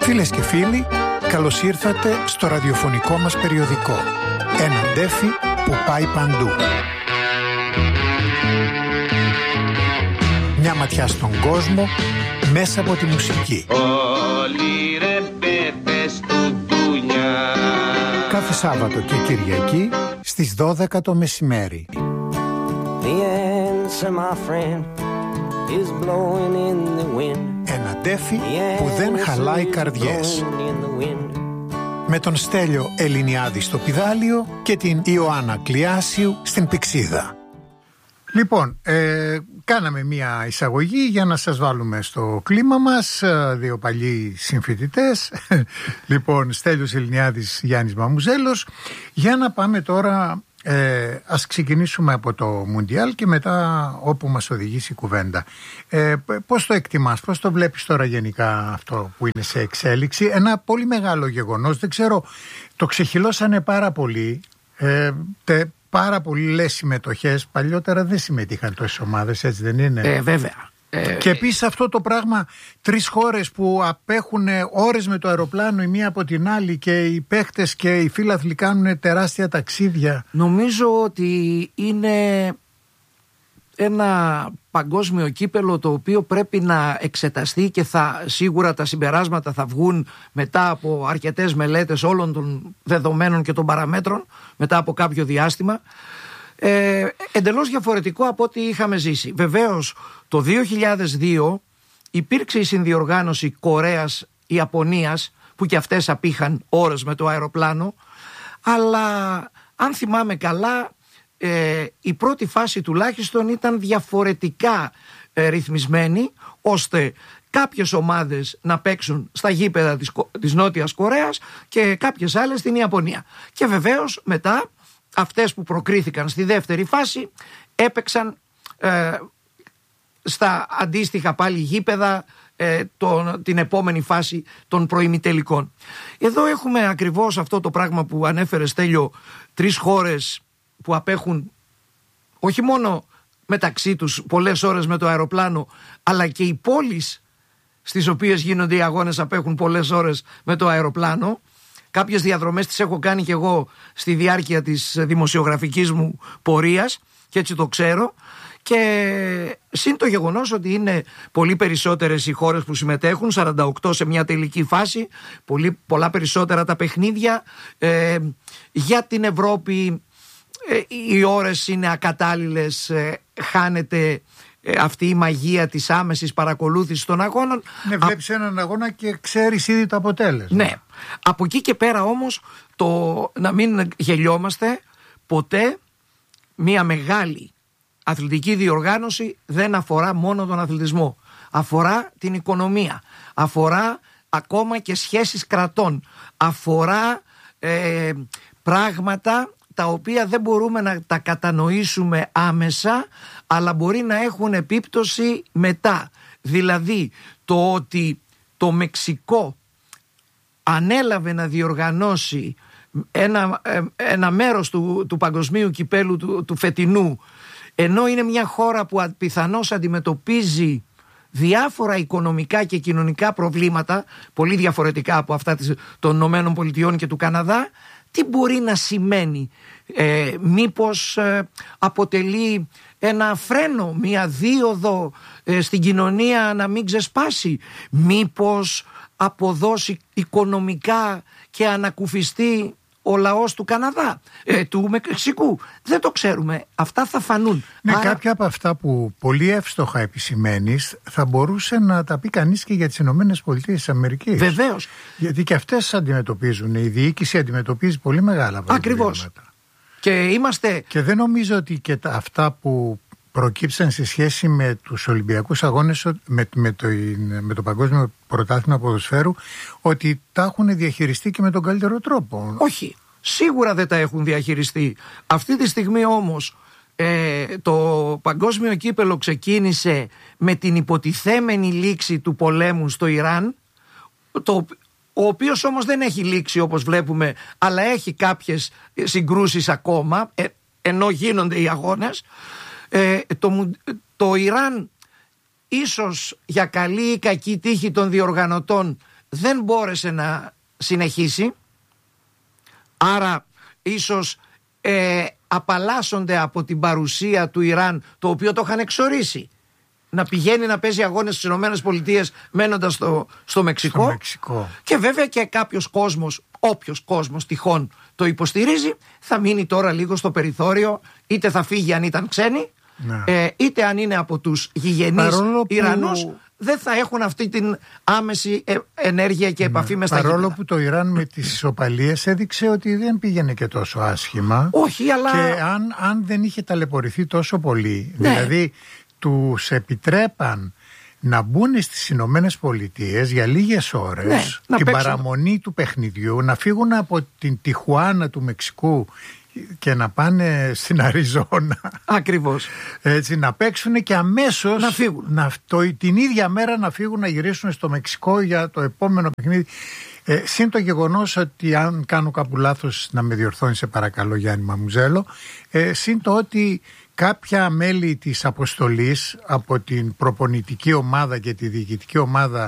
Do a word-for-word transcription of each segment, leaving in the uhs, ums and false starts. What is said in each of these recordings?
Φίλες και φίλοι, καλώς ήρθατε στο ραδιοφωνικό μας περιοδικό. Ένα ντέφι που πάει παντού. Μια ματιά στον κόσμο μέσα από τη μουσική. Όλοι ρε πέπες του ντουνιά. Κάθε Σάββατο και Κυριακή στις δώδεκα το μεσημέρι. The answer, my friend, is blowing in the wind. Ένα ντέφι που δεν χαλάει καρδιές. Με τον Στέλιο Ελληνιάδη στο πηδάλιο και την Ιωάννα Κλιάσιου στην πηξίδα. Λοιπόν, ε, κάναμε μια εισαγωγή για να σας βάλουμε στο κλίμα μας, δύο παλιοί συμφοιτητές, λοιπόν, Στέλιος Ελληνιάδης, Γιάννης Μαμουζέλος, για να πάμε τώρα, ε, ας ξεκινήσουμε από το Μουντιάλ και μετά όπου μας οδηγήσει η κουβέντα. Ε, πώς το εκτιμάς, πώς το βλέπεις τώρα γενικά αυτό που είναι σε εξέλιξη? Ένα πολύ μεγάλο γεγονός, δεν ξέρω, το ξεχυλώσανε πάρα πολύ, ε, τε, πάρα πολλές συμμετοχές. Παλιότερα δεν συμμετείχαν τόσες ομάδες, έτσι δεν είναι? Ε, βέβαια. Ε, και επίσης αυτό το πράγμα, τρεις χώρες που απέχουν ώρες με το αεροπλάνο η μία από την άλλη και οι παίχτες και οι φίλαθλοι κάνουν τεράστια ταξίδια. Νομίζω ότι είναι ένα παγκόσμιο κύπελο το οποίο πρέπει να εξεταστεί και θα, σίγουρα τα συμπεράσματα θα βγουν μετά από αρκετές μελέτες όλων των δεδομένων και των παραμέτρων, μετά από κάποιο διάστημα, ε, εντελώς διαφορετικό από ό,τι είχαμε ζήσει. Βεβαίως το δύο χιλιάδες δύο υπήρξε η συνδιοργάνωση Κορέας-Ιαπωνίας που και αυτές απήχαν ώρες με το αεροπλάνο, αλλά αν θυμάμαι καλά, Ε, η πρώτη φάση τουλάχιστον ήταν διαφορετικά ε, ρυθμισμένη, ώστε κάποιες ομάδες να παίξουν στα γήπεδα της, της Νότιας Κορέας και κάποιες άλλες στην Ιαπωνία. Και βεβαίως μετά αυτές που προκρίθηκαν στη δεύτερη φάση έπαιξαν ε, στα αντίστοιχα πάλι γήπεδα ε, τον, την επόμενη φάση των προημιτελικών. Εδώ έχουμε ακριβώς αυτό το πράγμα που ανέφερε, Στέλιο, τρεις χώρες που απέχουν όχι μόνο μεταξύ τους πολλές ώρες με το αεροπλάνο, αλλά και οι πόλεις στις οποίες γίνονται οι αγώνες απέχουν πολλές ώρες με το αεροπλάνο. Κάποιες διαδρομές τις έχω κάνει και εγώ στη διάρκεια της δημοσιογραφικής μου πορείας και έτσι το ξέρω. Και συν το γεγονός ότι είναι πολύ περισσότερες οι χώρες που συμμετέχουν, σαράντα οκτώ σε μια τελική φάση, πολύ, πολλά περισσότερα τα παιχνίδια. Ε, για την Ευρώπη οι ώρες είναι ακατάλληλες, χάνεται αυτή η μαγεία της άμεσης παρακολούθησης των αγώνων. Ναι, βλέπεις Α... έναν αγώνα και ξέρεις ήδη το αποτέλεσμα. Ναι, από εκεί και πέρα όμως, το να μην γελιόμαστε, ποτέ μια μεγάλη αθλητική διοργάνωση δεν αφορά μόνο τον αθλητισμό. Αφορά την οικονομία, αφορά ακόμα και σχέσεις κρατών, αφορά ε, πράγματα τα οποία δεν μπορούμε να τα κατανοήσουμε άμεσα, αλλά μπορεί να έχουν επίπτωση μετά. Δηλαδή το ότι το Μεξικό ανέλαβε να διοργανώσει ένα, ένα μέρος του, του παγκοσμίου κυπέλου του, του φετινού, ενώ είναι μια χώρα που πιθανώς αντιμετωπίζει διάφορα οικονομικά και κοινωνικά προβλήματα, πολύ διαφορετικά από αυτά των Ηνωμένων Πολιτειών και του Καναδά, τι μπορεί να σημαίνει? Ε, μήπως ε, αποτελεί ένα φρένο, μια δίωδο ε, στην κοινωνία να μην ξεσπάσει? Μήπως αποδώσει οικονομικά και ανακουφιστεί ο λαός του Καναδά, ε, του Μεξικού? Δεν το ξέρουμε. Αυτά θα φανούν. Ναι, Άρα... κάποια από αυτά που πολύ εύστοχα επισημαίνεις θα μπορούσε να τα πει κανείς και για τις Ηνωμένες Πολιτείες της Αμερικής. Βεβαίως. Γιατί και αυτές αντιμετωπίζουν, η διοίκηση αντιμετωπίζει πολύ μεγάλα προβλήματα. Ακριβώς. Και είμαστε... Και δεν νομίζω ότι και τα, αυτά που προκύψαν σε σχέση με τους Ολυμπιακούς Αγώνες, με, με, το, με το Παγκόσμιο Πρωτάθλημα Ποδοσφαίρου, ότι τα έχουν διαχειριστεί και με τον καλύτερο τρόπο. Όχι, σίγουρα δεν τα έχουν διαχειριστεί. Αυτή τη στιγμή όμως ε, το παγκόσμιο κύπελο ξεκίνησε με την υποτιθέμενη λήξη του πολέμου στο Ιράν, το, ο οποίος όμως δεν έχει λήξει όπως βλέπουμε, αλλά έχει κάποιες συγκρούσεις ακόμα, ε, ενώ γίνονται οι αγώνες. Ε, το, το Ιράν ίσως για καλή ή κακή τύχη των διοργανωτών δεν μπόρεσε να συνεχίσει, άρα ίσως ε, απαλλάσσονται από την παρουσία του Ιράν, το οποίο το είχαν εξορίσει να πηγαίνει να παίζει αγώνες στις Ηνωμένες Πολιτείες μένοντας στο, στο, Μεξικό. στο Μεξικό. Και βέβαια και κάποιος κόσμος, όποιος κόσμος τυχόν το υποστηρίζει, θα μείνει τώρα λίγο στο περιθώριο, είτε θα φύγει αν ήταν ξένοι, ναι. ε, είτε αν είναι από τους γηγενείς που... Ιρανούς, δεν θα έχουν αυτή την άμεση ε, ενέργεια και επαφή ναι. μες στα γήπεδα. Παρόλο που το Ιράν με τις ισοπαλίες έδειξε ότι δεν πήγαινε και τόσο άσχημα. Όχι, αλλά... Και αν, αν δεν είχε ταλαιπωρηθεί τόσο πολύ, ναι. δηλαδή τους επιτρέπαν να μπουν στις Ηνωμένες Πολιτείες για λίγες ώρες, ναι, την παίξουν. Παραμονή του παιχνιδιού, να φύγουν από την Τιχουάνα του Μεξικού και να πάνε στην Αριζόνα. Ακριβώς. Έτσι, να παίξουν και αμέσως να φύγουν. Να, το, την ίδια μέρα να φύγουν να γυρίσουν στο Μεξικό για το επόμενο παιχνίδι. Ε, συν το γεγονός ότι, αν κάνω κάπου λάθος να με διορθώνει σε παρακαλώ Γιάννη Μαμουζέλο, ε, συν το ότι κάποια μέλη της αποστολής από την προπονητική ομάδα και τη διοικητική ομάδα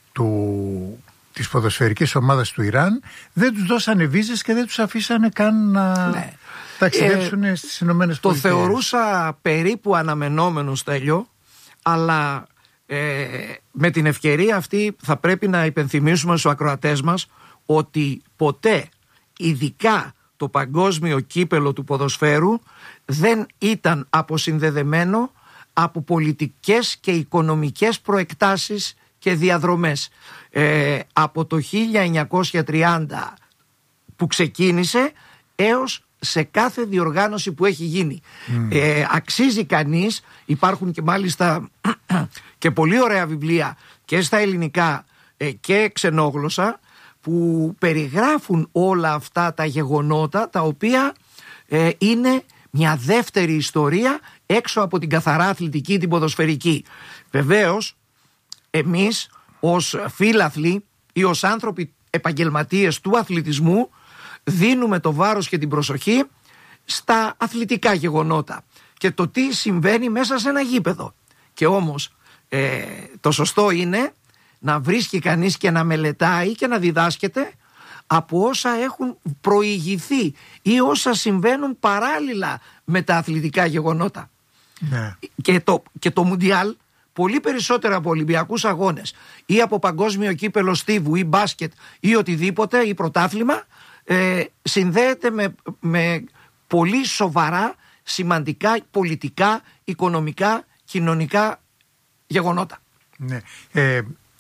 του, της ποδοσφαιρικής ομάδας του Ιράν δεν τους δώσανε βίζες και δεν τους αφήσανε καν να ναι. ταξιδέψουν ε, στις Ηνωμένες Πολιτείες. Το θεωρούσα περίπου αναμενόμενο, Στέλιο, αλλά ε, με την ευκαιρία αυτή θα πρέπει να υπενθυμίσουμε στους ακροατές μας ότι ποτέ, ειδικά το παγκόσμιο κύπελο του ποδοσφαίρου, δεν ήταν αποσυνδεδεμένο από πολιτικές και οικονομικές προεκτάσεις και διαδρομές. Ε, από το χίλια εννιακόσια τριάντα που ξεκίνησε έως σε κάθε διοργάνωση που έχει γίνει. Mm. Ε, αξίζει κανείς, υπάρχουν και μάλιστα και πολύ ωραία βιβλία και στα ελληνικά ε, και ξενόγλωσσα που περιγράφουν όλα αυτά τα γεγονότα, τα οποία ε, είναι μια δεύτερη ιστορία έξω από την καθαρά αθλητική, την ποδοσφαιρική. Βεβαίως εμείς ως φίλαθλοι ή ως άνθρωποι επαγγελματίες του αθλητισμού δίνουμε το βάρος και την προσοχή στα αθλητικά γεγονότα και το τι συμβαίνει μέσα σε ένα γήπεδο. Και όμως ε, το σωστό είναι να βρίσκει κανείς και να μελετάει και να διδάσκεται από όσα έχουν προηγηθεί ή όσα συμβαίνουν παράλληλα με τα αθλητικά γεγονότα. Ναι. Και το, και το Μουντιάλ, πολύ περισσότερα από Ολυμπιακούς αγώνες ή από παγκόσμιο κύπελο στίβου ή μπάσκετ ή οτιδήποτε ή πρωτάθλημα, ε, συνδέεται με, με πολύ σοβαρά, σημαντικά πολιτικά, οικονομικά, κοινωνικά γεγονότα. Ναι. Ε,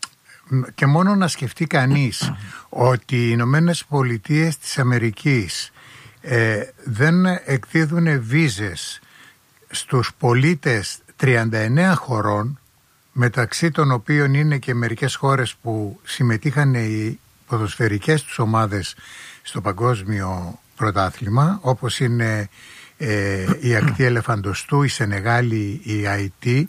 και μόνο να σκεφτεί κανείς ότι οι Ηνωμένες Πολιτείες της Αμερικής ε, δεν εκδίδουν βίζες στους πολίτες τριάντα εννέα χωρών, μεταξύ των οποίων είναι και μερικές χώρες που συμμετείχαν οι ποδοσφαιρικές τους ομάδες στο παγκόσμιο πρωτάθλημα, όπως είναι ε, η Ακτή Ελεφαντοστού, η Σενεγάλη, η Αϊτή.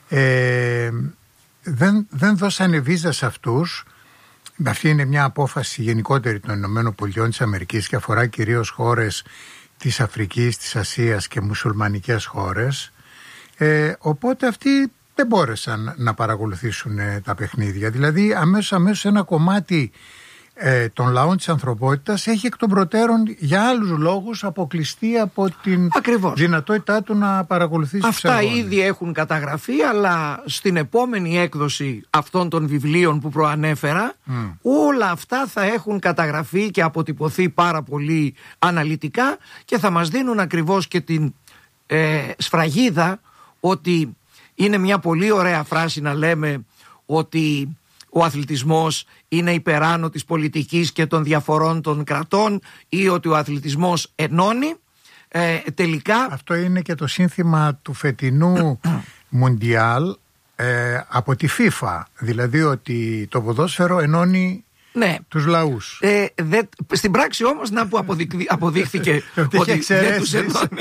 ε, δεν, δεν δώσανε βίζα σε αυτούς. Αυτή είναι μια απόφαση γενικότερη των Ηνωμένων Πολιτειών της Αμερικής και αφορά κυρίως χώρες της Αφρικής, της Ασίας και μουσουλμανικές χώρες. Ε, οπότε αυτοί δεν μπόρεσαν να παρακολουθήσουν ε, τα παιχνίδια. Δηλαδή αμέσως, αμέσως ένα κομμάτι ε, των λαών της ανθρωπότητας έχει εκ των προτέρων για άλλους λόγους αποκλειστεί από την Ακριβώς. δυνατότητά του να παρακολουθήσει. Αυτά ήδη έχουν καταγραφεί, αλλά στην επόμενη έκδοση αυτών των βιβλίων που προανέφερα mm. όλα αυτά θα έχουν καταγραφεί και αποτυπωθεί πάρα πολύ αναλυτικά και θα μας δίνουν ακριβώς και την ε, σφραγίδα ότι είναι μια πολύ ωραία φράση να λέμε ότι ο αθλητισμός είναι υπεράνω της πολιτικής και των διαφορών των κρατών ή ότι ο αθλητισμός ενώνει. Ε, τελικά... Αυτό είναι και το σύνθημα του φετινού Μουντιάλ ε, από τη FIFA. Δηλαδή ότι το ποδόσφαιρο ενώνει ναι. τους λαούς. Ε, δε, στην πράξη όμως να που αποδεικ, αποδείχθηκε ότι δεν τους ενώνει.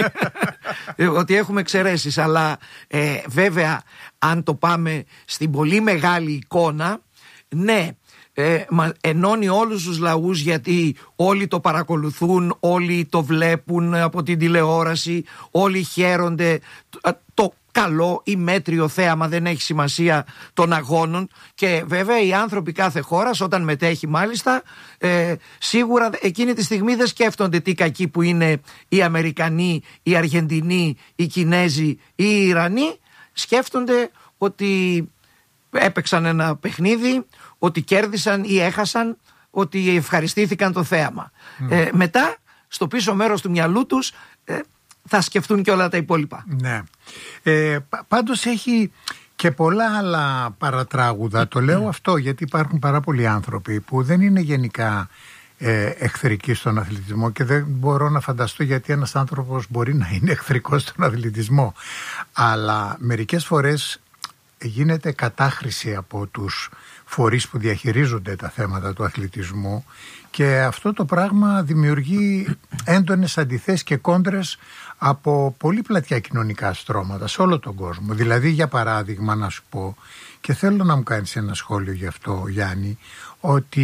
Ότι έχουμε εξαιρέσεις. Αλλά ε, βέβαια αν το πάμε στην πολύ μεγάλη εικόνα, ναι, ε, μα, ενώνει όλους τους λαούς γιατί όλοι το παρακολουθούν, όλοι το βλέπουν από την τηλεόραση, όλοι χαίρονται. Το, καλό ή μέτριο θέαμα, δεν έχει σημασία, των αγώνων. Και βέβαια οι άνθρωποι κάθε χώρας, όταν μετέχει μάλιστα, ε, σίγουρα εκείνη τη στιγμή δεν σκέφτονται τι κακοί που είναι οι Αμερικανοί, οι Αργεντινοί, οι Κινέζοι ή οι Ιρανοί. Σκέφτονται ότι έπαιξαν ένα παιχνίδι, ότι κέρδισαν ή έχασαν, ότι ευχαριστήθηκαν το θέαμα. Mm. Ε, μετά, στο πίσω μέρος του μυαλού τους, ε, θα σκεφτούν και όλα τα υπόλοιπα. Ναι. Ε, πάντως έχει και πολλά άλλα παρατράγουδα. Το λέω αυτό γιατί υπάρχουν πάρα πολλοί άνθρωποι που δεν είναι γενικά ε, εχθρικοί στον αθλητισμό, και δεν μπορώ να φανταστώ γιατί ένας άνθρωπος μπορεί να είναι εχθρικός στον αθλητισμό. Αλλά μερικές φορές γίνεται κατάχρηση από τους φορείς που διαχειρίζονται τα θέματα του αθλητισμού, και αυτό το πράγμα δημιουργεί έντονες αντιθέσεις και κόντρες από πολύ πλατιά κοινωνικά στρώματα σε όλο τον κόσμο. Δηλαδή, για παράδειγμα, να σου πω, και θέλω να μου κάνεις ένα σχόλιο γι' αυτό, Γιάννη, ότι